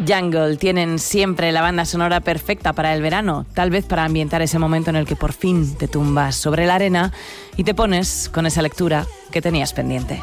Jungle tienen siempre la banda sonora perfecta para el verano, tal vez para ambientar ese momento en el que por fin te tumbas sobre la arena y te pones con esa lectura que tenías pendiente.